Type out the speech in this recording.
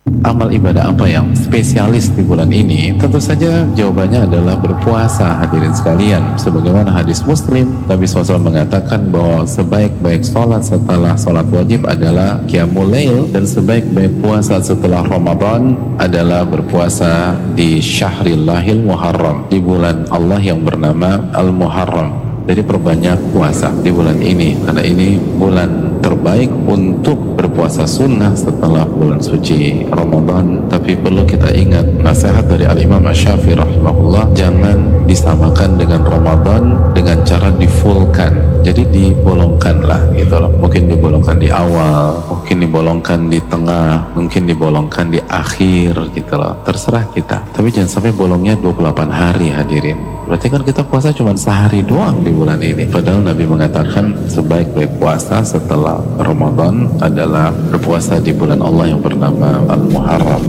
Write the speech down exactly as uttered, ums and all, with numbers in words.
amal ibadah apa yang spesialis di bulan ini? Tentu saja jawabannya adalah berpuasa, hadirin sekalian. Sebagaimana hadis Muslim, Nabi shallallahu alaihi wasallam mengatakan bahwa sebaik-baik sholat setelah sholat wajib adalah qiyamul lail, dan sebaik-baik puasa setelah Ramadan adalah berpuasa di Syahrillahil Muharram, di bulan Allah yang bernama Al-Muharram. Jadi perbanyak puasa di bulan ini, karena ini bulan terbaik untuk berpuasa sunnah setelah bulan suci Ramadan. Tapi perlu kita ingat nasihat dari Al-Imam Asy-Syafi'i rahimahullah, jangan disamakan dengan Ramadan dengan cara difullkan. Jadi dibolongkanlah gitu loh. Mungkin dibolongkan di awal, mungkin dibolongkan di tengah, mungkin dibolongkan di akhir gitu loh. Terserah kita. Tapi jangan sampai bolongnya dua puluh delapan hari, hadirin. Berarti kan kita puasa cuma sehari doang di bulan ini. Padahal Nabi mengatakan sebaik-baik puasa setelah Ramadan adalah berpuasa di bulan Allah yang bernama Al-Muharram.